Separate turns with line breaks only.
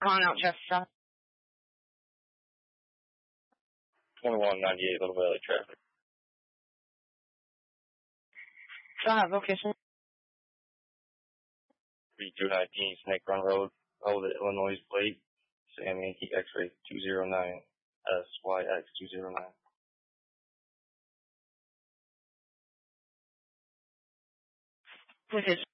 Calling out Jefferson.
2198 Little Valley traffic.
Still have location.
3219 Snake Run Road, hold the Illinois plate, Sam Yankee X-ray 209, SYX 209.
This is